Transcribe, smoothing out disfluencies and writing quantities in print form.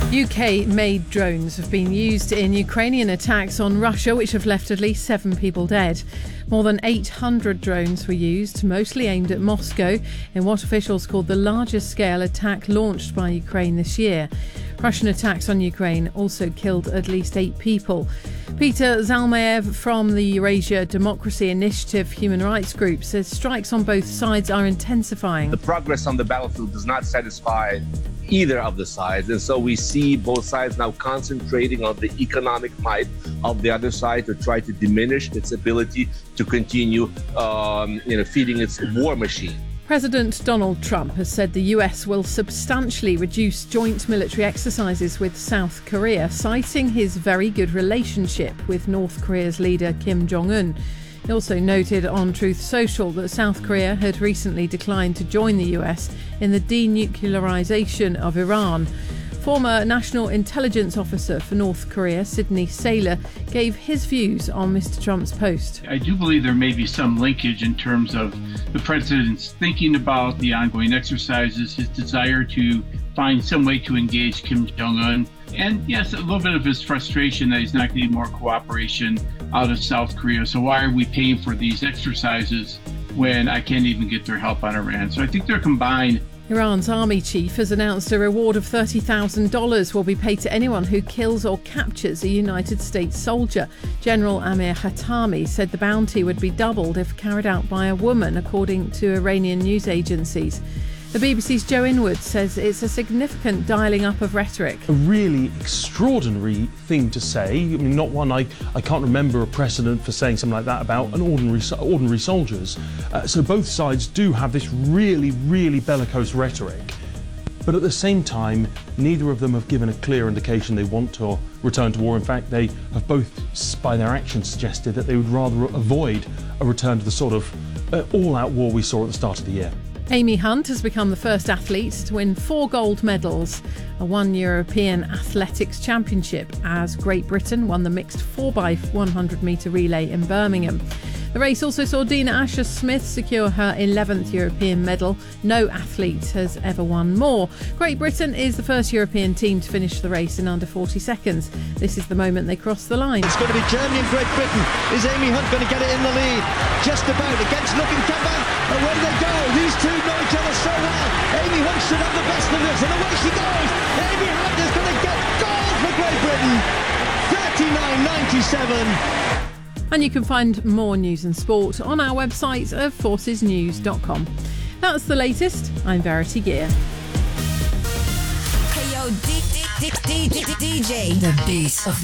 UK-made drones have been used in Ukrainian attacks on Russia, which have left at least 7 people dead. More than 800 drones were used, mostly aimed at Moscow, in what officials called the largest-scale attack launched by Ukraine this year. Russian attacks on Ukraine also killed at least 8 people. Peter Zalmayev from the Eurasia Democracy Initiative human rights group says strikes on both sides are intensifying. The progress on the battlefield does not satisfy either of the sides, and so we see both sides now concentrating on the economic might of the other side to try to diminish its ability to continue feeding its war machine. President Donald Trump has said the US will substantially reduce joint military exercises with South Korea, citing his very good relationship with North Korea's leader Kim Jong-un. He also noted on Truth Social that South Korea had recently declined to join the US in the denuclearization of Iran. Former National Intelligence Officer for North Korea, Sidney Saylor, gave his views on Mr. Trump's post. I do believe there may be some linkage in terms of the president's thinking about the ongoing exercises, his desire to find some way to engage Kim Jong-un, and yes, a little bit of his frustration that he's not getting more cooperation out of South Korea. So why are we paying for these exercises when I can't even get their help on Iran? So I think they're combined. Iran's army chief has announced a reward of $30,000 will be paid to anyone who kills or captures a United States soldier. General Amir Khatami said the bounty would be doubled if carried out by a woman, according to Iranian news agencies. The BBC's Joe Inwood says it's a significant dialling up of rhetoric. A really extraordinary thing to say. I mean, not one I can't remember a precedent for saying something like that about an ordinary soldiers. So both sides do have this really, really bellicose rhetoric. But at the same time, neither of them have given a clear indication they want to return to war. In fact, they have both, by their actions, suggested that they would rather avoid a return to the sort of all-out war we saw at the start of the year. Amy Hunt has become the first athlete to win 4 gold medals, won European Athletics Championship as Great Britain won the mixed 4x100 metre relay in Birmingham. The race also saw Dina Asher-Smith secure her 11th European medal. No athlete has ever won more. Great Britain is the first European team to finish the race in under 40 seconds. This is the moment they cross the line. It's going to be Germany and Great Britain. Is Amy Hunt going to get it in the lead? Just about. Against looking Kemba. Away they go. These two know each other so well. Amy Hunt should have the best of this. And away she goes. Amy Hunt is going to get gold for Great Britain. 39.97. And you can find more news and sport on our website of forcesnews.com. That's the latest. I'm Verity Gear. Hey yo, DJ, the beast of